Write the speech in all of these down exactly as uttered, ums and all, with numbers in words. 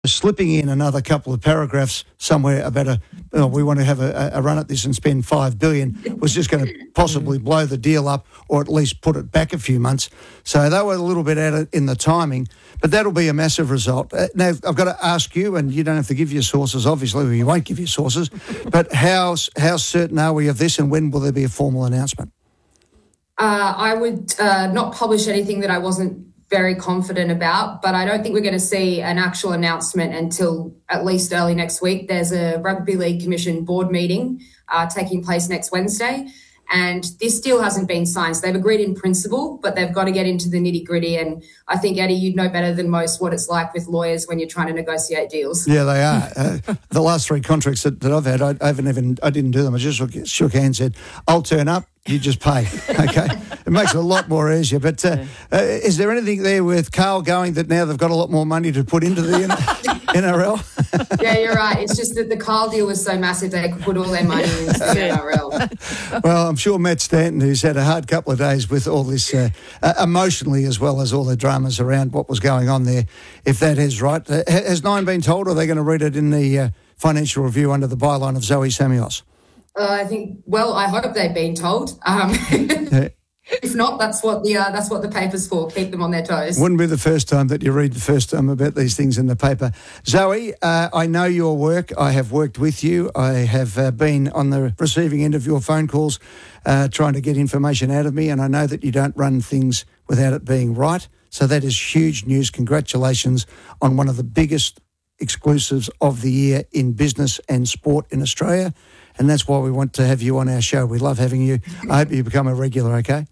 slipping in another couple of paragraphs somewhere about a, oh, we want to have a, a run at this and spend five billion dollars was just going to possibly blow the deal up or at least put it back a few months. So they were a little bit out of, in the timing, but that'll be a massive result. Uh, now, I've got to ask you, and you don't have to give your sources, obviously, or you won't give your sources, but how, how certain are we of this, and when will there be a formal announcement? Uh, I would uh, not publish anything that I wasn't very confident about, but I don't think we're going to see an actual announcement until at least early next week. There's a Rugby League Commission board meeting uh, taking place next Wednesday, and this deal hasn't been signed. So they've agreed in principle, but they've got to get into the nitty gritty. And I think, Eddie, you'd know better than most what it's like with lawyers when you're trying to negotiate deals. Yeah, they are. Uh, the last three contracts that, that I've had, I, I haven't even, I didn't do them. I just shook, shook hands and said, I'll turn up. You just pay, okay? It makes it a lot more easier. But uh, uh, is there anything there with Carl going that now they've got a lot more money to put into the N R L? Yeah, you're right. It's just that the Carl deal was so massive they could put all their money into the N R L. Well, I'm sure Matt Stanton, who's had a hard couple of days with all this uh, uh, emotionally as well as all the dramas around what was going on there, if that is right. Uh, has Nine been told, or are they going to read it in the uh, Financial Review under the byline of Zoe Samios? Uh, I think. Well, I hope they've been told. Um, yeah. If not, that's what the uh, that's what the paper's for. Keep them on their toes. Wouldn't be the first time that you read the first time about these things in the paper. Zoe, uh, I know your work. I have worked with you. I have uh, been on the receiving end of your phone calls, uh, trying to get information out of me, and I know that you don't run things without it being right. So that is huge news. Congratulations on one of the biggest exclusives of the year in business and sport in Australia. And that's why we want to have you on our show. We love having you. I hope you become a regular, okay?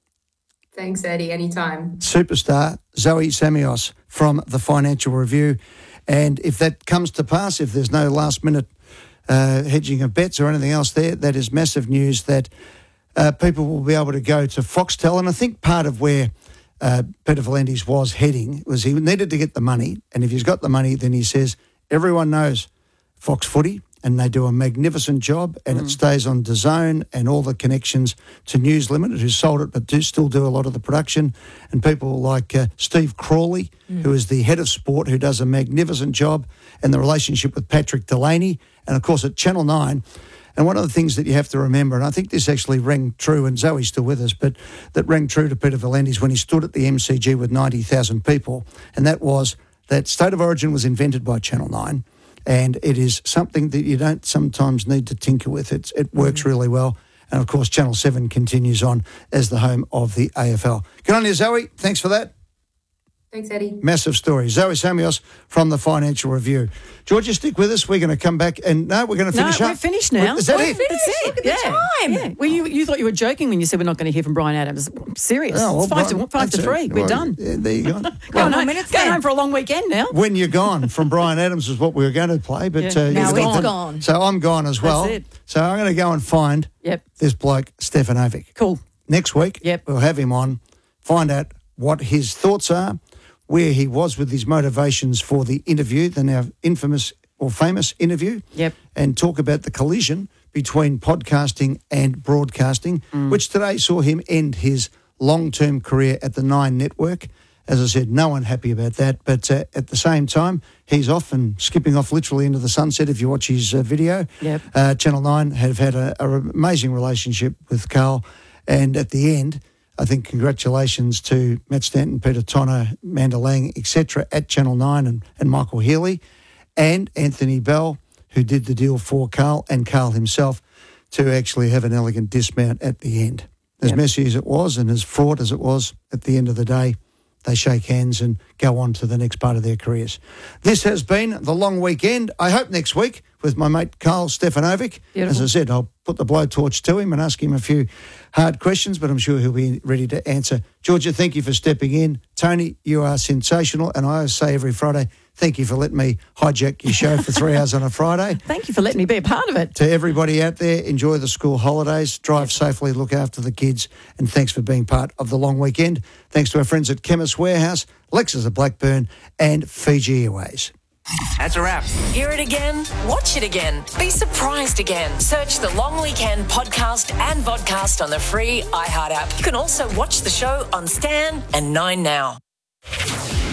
Thanks, Eddie. Anytime. Superstar Zoe Samios from the Financial Review. And if that comes to pass, if there's no last-minute uh, hedging of bets or anything else there, that is massive news that uh, people will be able to go to Foxtel. And I think part of where uh, Peter V'landys was heading was he needed to get the money. And if he's got the money, then he says, everyone knows Fox Footy, and they do a magnificent job, and mm. it stays on DAZN and all the connections to News Limited, who sold it but do still do a lot of the production, and people like uh, Steve Crawley, mm. who is the head of sport, who does a magnificent job, and the relationship with Patrick Delaney, and, of course, at Channel nine. And one of the things that you have to remember, and I think this actually rang true, and Zoe's still with us, but that rang true to Peter V'landys when he stood at the M C G with ninety thousand people, and that was that State of Origin was invented by Channel nine. And it is something that you don't sometimes need to tinker with. It's, it works mm-hmm. really well. And, of course, Channel seven continues on as the home of the A F L. Good on you, Zoe. Thanks for that. Thanks, Eddie. Massive story. Zoe Samios from the Financial Review. Georgia, stick with us. We're going to come back and, no, we're going to finish no, up. we're finished now. Is that we're it? Finished. That's it. Look at yeah. the time. Yeah. Well, you, you thought you were joking when you said we're not going to hear from Bryan Adams. I'm serious. Oh, well, it's five, Brian, to, five to three. It. We're well, done. Yeah, there you go. going well, home, minutes going then. home for a long weekend now. When you're gone from Bryan Adams is what we were going to play, but Yeah. uh, Now you've he's gone. gone. So I'm gone as well. That's it. So I'm going to go and find Yep. this bloke, Stefanovic. Cool. Next week, Yep. we'll have him on, find out what his thoughts are, where he was with his motivations for the interview, the now infamous or famous interview, Yep. and talk about the collision between podcasting and broadcasting, Mm. which today saw him end his long-term career at the Nine Network. As I said, no one happy about that, but uh, at the same time, he's off and skipping off literally into the sunset if you watch his uh, video. Yep. Uh, Channel nine have had an amazing relationship with Carl, and at the end, I think congratulations to Matt Stanton, Peter Tonner, Amanda Lang, et cetera at Channel nine and, and Michael Healy and Anthony Bell, who did the deal for Carl, and Carl himself, to actually have an elegant dismount at the end. As Yep. messy as it was and as fraught as it was, at the end of the day, they shake hands and go on to the next part of their careers. This has been the long weekend. I hope next week with my mate Carl Stefanovic. Beautiful. As I said, I'll put the blowtorch to him and ask him a few hard questions, but I'm sure he'll be ready to answer. Georgia, thank you for stepping in. Tony, you are sensational, and I always say every Friday, thank you for letting me hijack your show for three hours on a Friday. Thank you for letting me be a part of it. To everybody out there, enjoy the school holidays, drive safely, look after the kids, and thanks for being part of the long weekend. Thanks to our friends at Chemist Warehouse, Lexus at Blackburn, and Fiji Airways. That's a wrap. Hear it again, watch it again, be surprised again. Search the Long Weekend podcast and vodcast on the free iHeart app. You can also watch the show on Stan and Nine Now.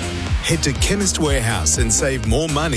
Head to Chemist Warehouse and save more money